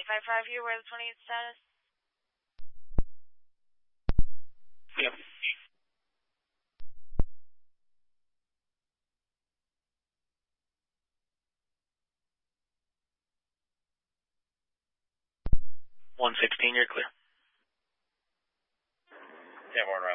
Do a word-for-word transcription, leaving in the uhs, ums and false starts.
twenty-five five here, where the twenty-eight status? Yep. one sixteen, you're clear. ten one,